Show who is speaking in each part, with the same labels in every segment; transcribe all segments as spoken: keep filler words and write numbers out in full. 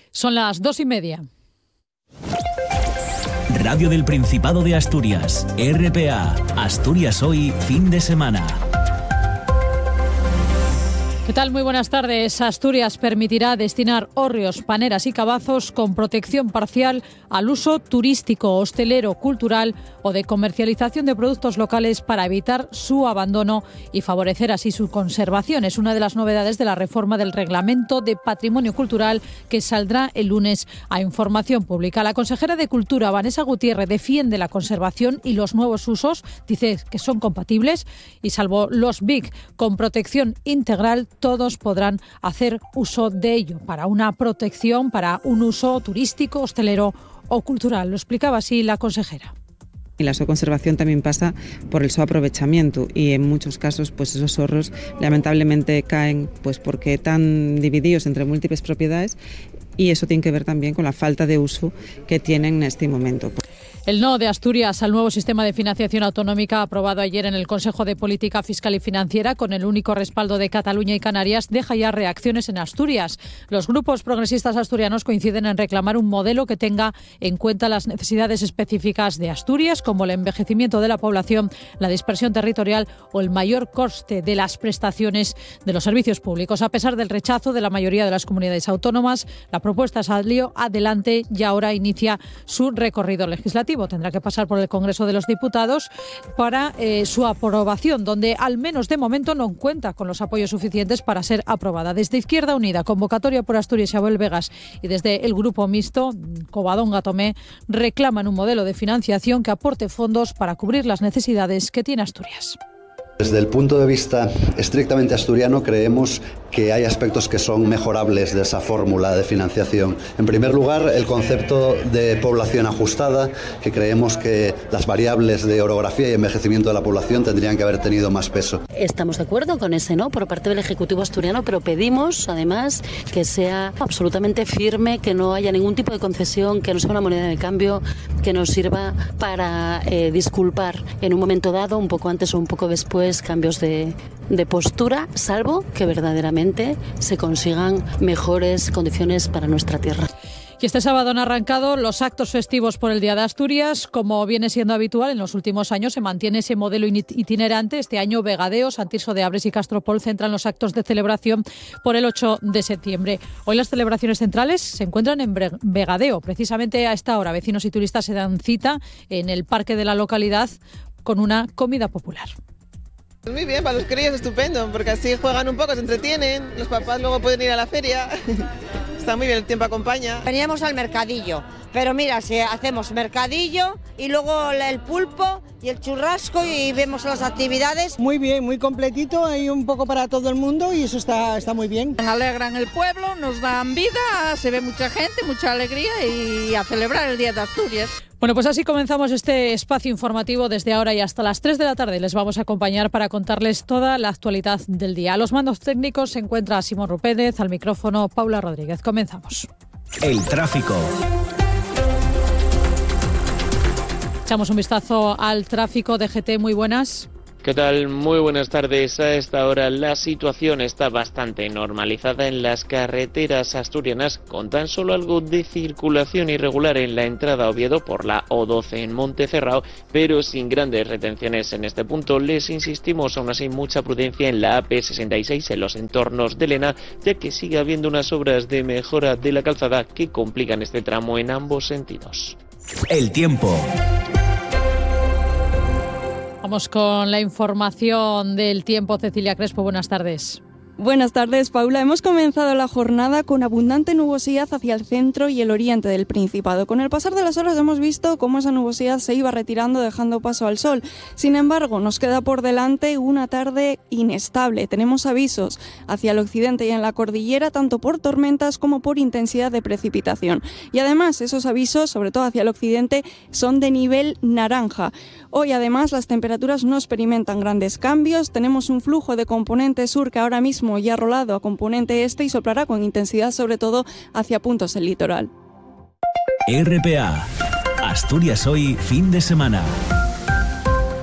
Speaker 1: Son las dos y media.
Speaker 2: Radio del Principado de Asturias, R P A, Asturias Hoy, fin de semana.
Speaker 1: ¿Qué tal? Muy buenas tardes. Asturias permitirá destinar hórreos, paneras y cabazos con protección parcial al uso turístico, hostelero, cultural o de comercialización de productos locales para evitar su abandono y favorecer así su conservación. Es una de las novedades de la reforma del Reglamento de Patrimonio Cultural que saldrá el lunes a información pública. La consejera de Cultura, Vanessa Gutiérrez, defiende la conservación y los nuevos usos, dice que son compatibles y salvo los B I C con protección integral, todos podrán hacer uso de ello para una protección, para un uso turístico, hostelero o cultural. Lo explicaba así la consejera.
Speaker 3: Y la conservación también pasa por el aprovechamiento y en muchos casos pues esos ahorros lamentablemente caen pues porque están divididos entre múltiples propiedades y eso tiene que ver también con la falta de uso que tienen en este momento.
Speaker 1: El no de Asturias al nuevo sistema de financiación autonómica aprobado ayer en el Consejo de Política Fiscal y Financiera con el único respaldo de Cataluña y Canarias deja ya reacciones en Asturias. Los grupos progresistas asturianos coinciden en reclamar un modelo que tenga en cuenta las necesidades específicas de Asturias, como el envejecimiento de la población, la dispersión territorial o el mayor coste de las prestaciones de los servicios públicos. A pesar del rechazo de la mayoría de las comunidades autónomas, la propuesta salió adelante y ahora inicia su recorrido legislativo. Tendrá que pasar por el Congreso de los Diputados para eh, su aprobación, donde al menos de momento no cuenta con los apoyos suficientes para ser aprobada. Desde Izquierda Unida, Convocatoria por Asturias y Abel Vegas y desde el Grupo Mixto, Covadonga Tomé, reclaman un modelo de financiación que aporte fondos para cubrir las necesidades que tiene Asturias.
Speaker 4: Desde el punto de vista estrictamente asturiano, creemos que hay aspectos que son mejorables de esa fórmula de financiación. En primer lugar, el concepto de población ajustada, que creemos que las variables de orografía y envejecimiento de la población tendrían que haber tenido más peso.
Speaker 5: Estamos de acuerdo con ese no por parte del Ejecutivo asturiano, pero pedimos además que sea absolutamente firme, que no haya ningún tipo de concesión, que no sea una moneda de cambio, que nos sirva para eh, disculpar en un momento dado, un poco antes o un poco después, cambios de, de postura, salvo que verdaderamente se consigan mejores condiciones para nuestra tierra.
Speaker 1: Y este sábado han arrancado los actos festivos por el Día de Asturias. Como viene siendo habitual en los últimos años, se mantiene ese modelo itinerante. Este año Vegadeo, Sant Tirso de Abres y Castropol centran los actos de celebración por el ocho de septiembre. Hoy las celebraciones centrales se encuentran en Vegadeo. Precisamente a esta hora, vecinos y turistas se dan cita en el parque de la localidad con una comida popular.
Speaker 6: Muy bien, para los críos estupendo, porque así juegan un poco, se entretienen, los papás luego pueden ir a la feria, está muy bien, el tiempo acompaña.
Speaker 7: Veníamos al mercadillo, pero mira, si hacemos mercadillo y luego el pulpo y el churrasco y vemos las actividades.
Speaker 8: Muy bien, muy completito, hay un poco para todo el mundo y eso está, está muy bien.
Speaker 9: Alegran el pueblo, nos dan vida, se ve mucha gente, mucha alegría y a celebrar el Día de Asturias.
Speaker 1: Bueno, pues así comenzamos este espacio informativo desde ahora y hasta las tres de la tarde. Les vamos a acompañar para contarles toda la actualidad del día. A los mandos técnicos se encuentra Simón Rupérez, al micrófono Paula Rodríguez. Comenzamos.
Speaker 2: El tráfico.
Speaker 1: Echamos un vistazo al tráfico de G T. Muy buenas.
Speaker 10: ¿Qué tal? Muy buenas tardes. A esta hora la situación está bastante normalizada en las carreteras asturianas, con tan solo algo de circulación irregular en la entrada a Oviedo por la O doce en Montecerrao, pero sin grandes retenciones en este punto. Les insistimos aún así mucha prudencia en la A P sesenta y seis en los entornos de Lena, ya que sigue habiendo unas obras de mejora de la calzada que complican este tramo en ambos sentidos.
Speaker 2: El tiempo.
Speaker 1: Vamos con la información del tiempo. Cecilia Crespo, buenas tardes.
Speaker 11: Buenas tardes, Paula. Hemos comenzado la jornada con abundante nubosidad hacia el centro y el oriente del Principado. Con el pasar de las horas hemos visto cómo esa nubosidad se iba retirando, dejando paso al sol. Sin embargo, nos queda por delante una tarde inestable. Tenemos avisos hacia el occidente y en la cordillera, tanto por tormentas como por intensidad de precipitación. Y además, esos avisos, sobre todo hacia el occidente, son de nivel naranja. Hoy, además, las temperaturas no experimentan grandes cambios. Tenemos un flujo de componente sur que ahora mismo ya ha rolado a componente este y soplará con intensidad sobre todo hacia puntos del litoral.
Speaker 2: R P A, Asturias Hoy, fin de semana.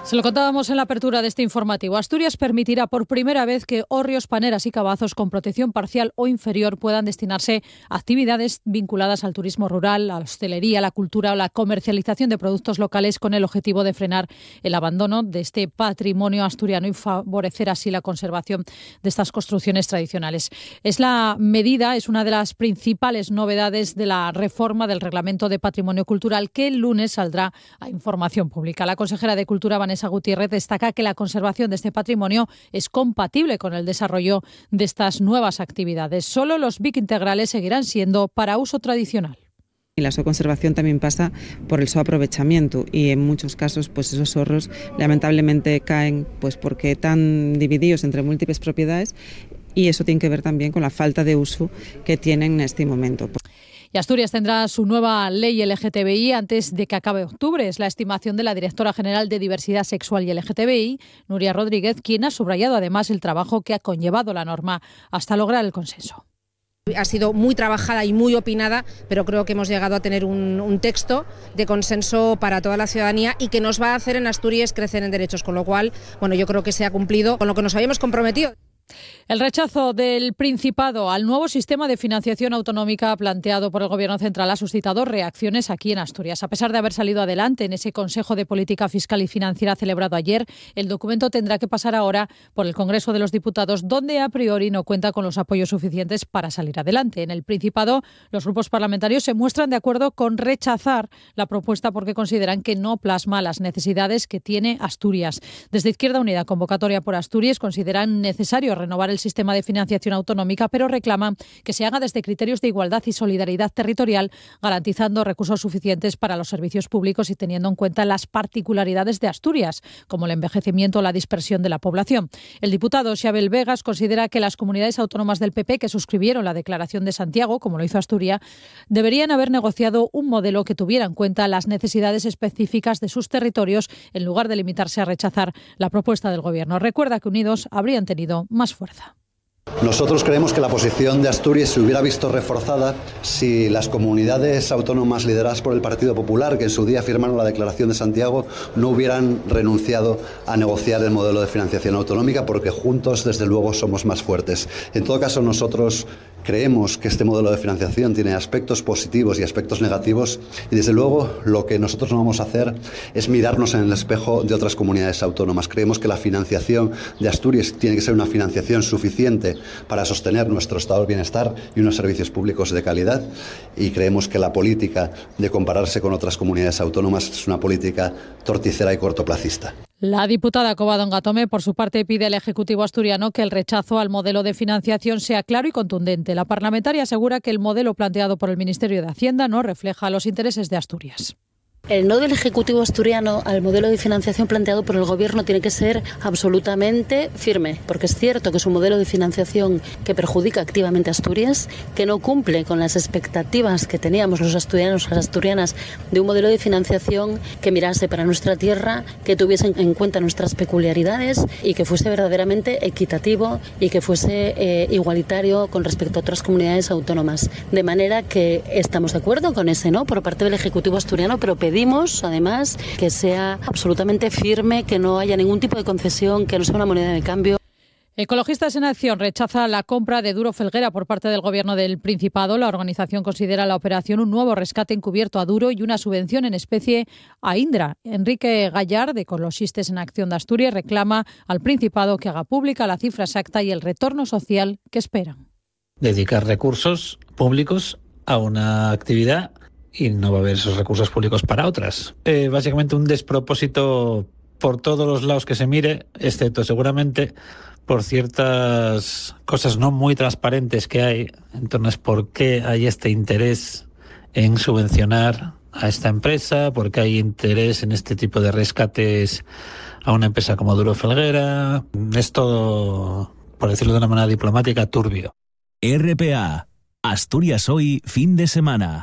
Speaker 1: Se lo contábamos en la apertura de este informativo. Asturias permitirá por primera vez que hórreos, paneras y cabazos con protección parcial o inferior puedan destinarse a actividades vinculadas al turismo rural, a la hostelería, a la cultura o la comercialización de productos locales con el objetivo de frenar el abandono de este patrimonio asturiano y favorecer así la conservación de estas construcciones tradicionales. Es la medida, es una de las principales novedades de la reforma del Reglamento de Patrimonio Cultural que el lunes saldrá a información pública. La consejera de Cultura, Vanessa Gutiérrez, destaca que la conservación de este patrimonio es compatible con el desarrollo de estas nuevas actividades. Solo los B I C integrales seguirán siendo para uso tradicional.
Speaker 3: Y la conservación también pasa por el aprovechamiento y en muchos casos pues esos ahorros lamentablemente caen pues porque están divididos entre múltiples propiedades y eso tiene que ver también con la falta de uso que tienen en este momento.
Speaker 1: Y Asturias tendrá su nueva ley L G T B I antes de que acabe octubre. Es la estimación de la directora general de Diversidad Sexual y L G T B I, Nuria Rodríguez, quien ha subrayado además el trabajo que ha conllevado la norma hasta lograr el consenso.
Speaker 12: Ha sido muy trabajada y muy opinada, pero creo que hemos llegado a tener un, un texto de consenso para toda la ciudadanía y que nos va a hacer en Asturias crecer en derechos, con lo cual, bueno, yo creo que se ha cumplido con lo que nos habíamos comprometido.
Speaker 1: El rechazo del Principado al nuevo sistema de financiación autonómica planteado por el Gobierno central ha suscitado reacciones aquí en Asturias. A pesar de haber salido adelante en ese Consejo de Política Fiscal y Financiera celebrado ayer, el documento tendrá que pasar ahora por el Congreso de los Diputados, donde a priori no cuenta con los apoyos suficientes para salir adelante. En el Principado, los grupos parlamentarios se muestran de acuerdo con rechazar la propuesta porque consideran que no plasma las necesidades que tiene Asturias. Desde Izquierda Unida, Convocatoria por Asturias, consideran necesario renovar el sistema de financiación autonómica, pero reclaman que se haga desde criterios de igualdad y solidaridad territorial, garantizando recursos suficientes para los servicios públicos y teniendo en cuenta las particularidades de Asturias, como el envejecimiento o la dispersión de la población. El diputado Xabel Vegas considera que las comunidades autónomas del P P que suscribieron la Declaración de Santiago, como lo hizo Asturias, deberían haber negociado un modelo que tuviera en cuenta las necesidades específicas de sus territorios en lugar de limitarse a rechazar la propuesta del Gobierno. Recuerda que unidos habrían tenido más fuerza.
Speaker 4: Nosotros creemos que la posición de Asturias se hubiera visto reforzada si las comunidades autónomas lideradas por el Partido Popular, que en su día firmaron la Declaración de Santiago, no hubieran renunciado a negociar el modelo de financiación autonómica, porque juntos, desde luego, somos más fuertes. En todo caso, nosotros creemos que este modelo de financiación tiene aspectos positivos y aspectos negativos y, desde luego, lo que nosotros no vamos a hacer es mirarnos en el espejo de otras comunidades autónomas. Creemos que la financiación de Asturias tiene que ser una financiación suficiente para sostener nuestro estado del bienestar y unos servicios públicos de calidad, y creemos que la política de compararse con otras comunidades autónomas es una política torticera y cortoplacista.
Speaker 1: La diputada Covadonga Tomé, por su parte, pide al Ejecutivo asturiano que el rechazo al modelo de financiación sea claro y contundente. La parlamentaria asegura que el modelo planteado por el Ministerio de Hacienda no refleja los intereses de Asturias.
Speaker 5: El no del Ejecutivo asturiano al modelo de financiación planteado por el Gobierno tiene que ser absolutamente firme, porque es cierto que es un modelo de financiación que perjudica activamente a Asturias, que no cumple con las expectativas que teníamos los asturianos, las asturianas, de un modelo de financiación que mirase para nuestra tierra, que tuviese en cuenta nuestras peculiaridades y que fuese verdaderamente equitativo y que fuese eh, igualitario con respecto a otras comunidades autónomas. De manera que estamos de acuerdo con ese no por parte del Ejecutivo asturiano, pero pedimos Pedimos, además, que sea absolutamente firme, que no haya ningún tipo de concesión, que no sea una moneda de cambio.
Speaker 1: Ecologistas en Acción rechaza la compra de Duro Felguera por parte del Gobierno del Principado. La organización considera la operación un nuevo rescate encubierto a Duro y una subvención en especie a Indra. Enrique Gallard, de Ecologistas en Acción de Asturias, reclama al Principado que haga pública la cifra exacta y el retorno social que esperan.
Speaker 13: Dedicar recursos públicos a una actividad y no va a haber esos recursos públicos para otras. Eh, básicamente un despropósito por todos los lados que se mire, excepto seguramente por ciertas cosas no muy transparentes que hay. Entonces, ¿por qué hay este interés en subvencionar a esta empresa? ¿Por qué hay interés en este tipo de rescates a una empresa como Duro Felguera? Es todo, por decirlo de una manera diplomática, turbio.
Speaker 2: R P A, Asturias Hoy, fin de semana.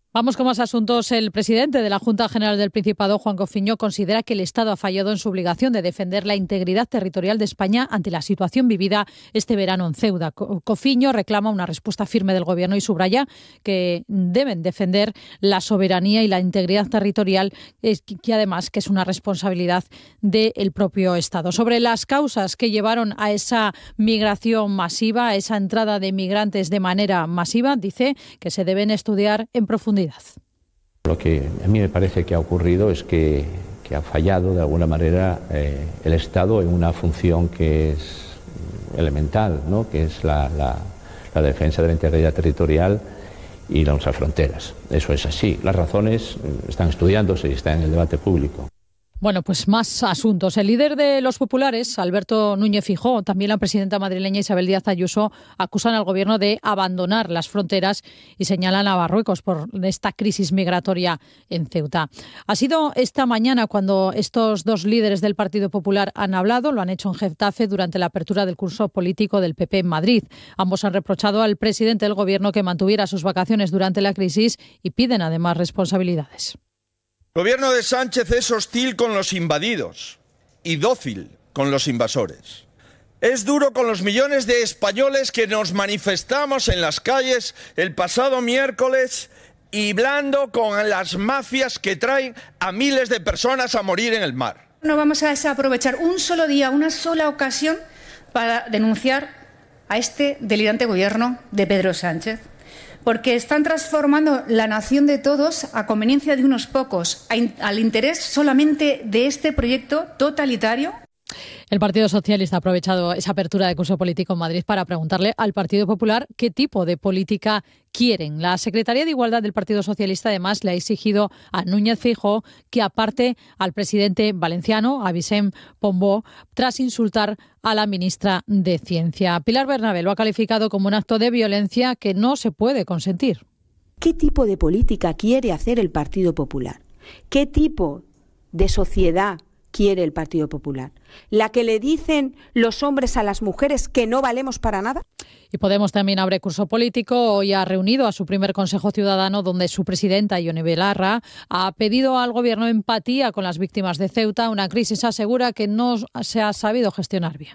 Speaker 1: Vamos con más asuntos. El presidente de la Junta General del Principado, Juan Cofiño, considera que el Estado ha fallado en su obligación de defender la integridad territorial de España ante la situación vivida este verano en Ceuta. Cofiño reclama una respuesta firme del Gobierno y subraya que deben defender la soberanía y la integridad territorial, que además que es una responsabilidad del propio Estado. Sobre las causas que llevaron a esa migración masiva, a esa entrada de migrantes de manera masiva, dice que se deben estudiar en profundidad.
Speaker 14: Lo que a mí me parece que ha ocurrido es que, que ha fallado de alguna manera eh, el Estado en una función que es elemental, ¿no? Que es la, la, la defensa de la integridad territorial y de nuestras fronteras. Eso es así. Las razones están estudiándose y están en el debate público.
Speaker 1: Bueno, pues más asuntos. El líder de los populares, Alberto Núñez Feijóo, también la presidenta madrileña Isabel Díaz Ayuso, acusan al Gobierno de abandonar las fronteras y señalan a Marruecos por esta crisis migratoria en Ceuta. Ha sido esta mañana cuando estos dos líderes del Partido Popular han hablado, lo han hecho en Getafe durante la apertura del curso político del P P en Madrid. Ambos han reprochado al presidente del Gobierno que mantuviera sus vacaciones durante la crisis y piden además responsabilidades.
Speaker 15: El gobierno de Sánchez es hostil con los invadidos y dócil con los invasores. Es duro con los millones de españoles que nos manifestamos en las calles el pasado miércoles y blando con las mafias que traen a miles de personas a morir en el mar.
Speaker 16: No vamos a desaprovechar un solo día, una sola ocasión para denunciar a este delirante gobierno de Pedro Sánchez. Porque están transformando la nación de todos a conveniencia de unos pocos, al interés solamente de este proyecto totalitario.
Speaker 1: El Partido Socialista ha aprovechado esa apertura de curso político en Madrid para preguntarle al Partido Popular qué tipo de política quieren. La Secretaría de Igualdad del Partido Socialista además le ha exigido a Núñez Feijóo que aparte al presidente valenciano, a Vicent Pombó, tras insultar a la ministra de Ciencia. Pilar Bernabé lo ha calificado como un acto de violencia que no se puede consentir.
Speaker 17: ¿Qué tipo de política quiere hacer el Partido Popular? ¿Qué tipo de sociedad quiere el Partido Popular? ¿La que le dicen los hombres a las mujeres que no valemos para nada?
Speaker 1: Y Podemos también abre curso político. Hoy ha reunido a su primer Consejo Ciudadano, donde su presidenta, Ione Belarra, ha pedido al Gobierno empatía con las víctimas de Ceuta, una crisis, asegura, que no se ha sabido gestionar bien.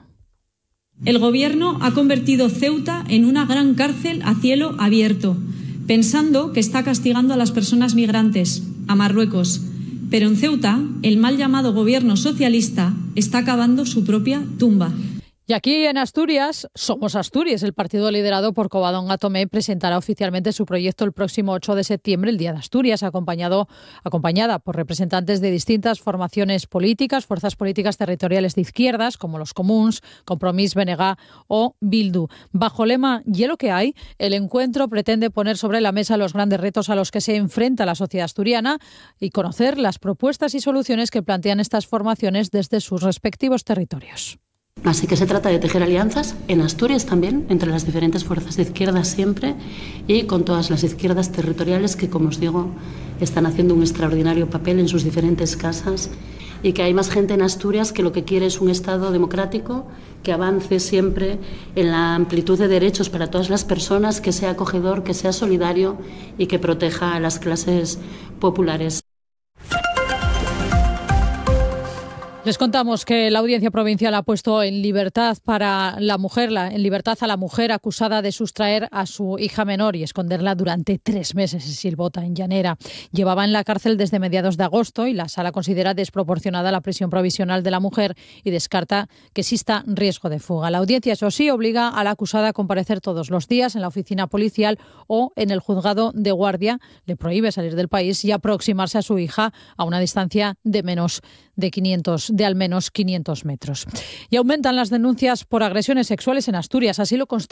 Speaker 18: El Gobierno ha convertido Ceuta en una gran cárcel a cielo abierto, pensando que está castigando a las personas migrantes, a Marruecos. Pero en Ceuta, el mal llamado gobierno socialista está cavando su propia tumba.
Speaker 1: Y aquí en Asturias, Somos Asturias, el partido liderado por Covadonga Tomé, presentará oficialmente su proyecto el próximo ocho de septiembre, el Día de Asturias, acompañado, acompañada por representantes de distintas formaciones políticas, fuerzas políticas territoriales de izquierdas, como los Comuns, Compromís, B N G o Bildu. Bajo lema "Y lo que hay", el encuentro pretende poner sobre la mesa los grandes retos a los que se enfrenta la sociedad asturiana y conocer las propuestas y soluciones que plantean estas formaciones desde sus respectivos territorios.
Speaker 5: Así que se trata de tejer alianzas en Asturias también, entre las diferentes fuerzas de izquierda siempre y con todas las izquierdas territoriales que, como os digo, están haciendo un extraordinario papel en sus diferentes casas y que hay más gente en Asturias que lo que quiere es un Estado democrático que avance siempre en la amplitud de derechos para todas las personas, que sea acogedor, que sea solidario y que proteja a las clases populares.
Speaker 1: Les contamos que la Audiencia Provincial ha puesto en libertad para la mujer, la, en libertad a la mujer acusada de sustraer a su hija menor y esconderla durante tres meses en Silbota, en Llanera. Llevaba en la cárcel desde mediados de agosto y la Sala considera desproporcionada la prisión provisional de la mujer y descarta que exista riesgo de fuga. La audiencia, eso sí, obliga a la acusada a comparecer todos los días en la oficina policial o en el juzgado de guardia. Le prohíbe salir del país y aproximarse a su hija a una distancia de menos de quinientos de al menos quinientos metros. Y aumentan las denuncias por agresiones sexuales en Asturias, así lo constata